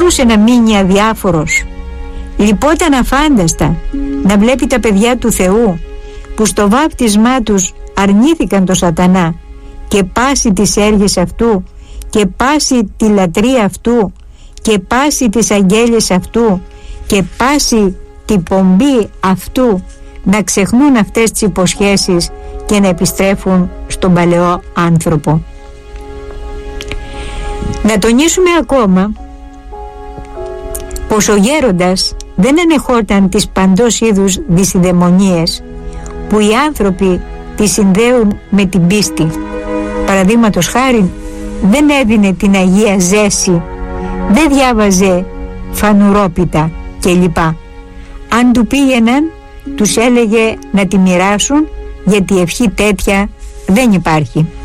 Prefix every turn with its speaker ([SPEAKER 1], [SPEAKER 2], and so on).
[SPEAKER 1] μπορούσε να μείνει αδιάφορος? Λυπόταν αφάνταστα να βλέπει τα παιδιά του Θεού που στο βάπτισμά τους αρνήθηκαν το σατανά και πάση τις έργες αυτού και πάση τη λατρεία αυτού και πάση τις αγγέλιες αυτού και πάση την πομπή αυτού, να ξεχνούν αυτές τις υποσχέσεις και να επιστρέφουν στον παλαιό άνθρωπο. Να τονίσουμε ακόμα πως ο γέροντας δεν ανεχόταν τις παντός είδους δυσιδαιμονίες που οι άνθρωποι τις συνδέουν με την πίστη. Παραδείγματος χάριν, δεν έδινε την Αγία Ζέση, δεν διάβαζε φανουρόπιτα κλπ. Αν του πήγαιναν, τους έλεγε να τη μοιράσουν, γιατί ευχή τέτοια δεν υπάρχει.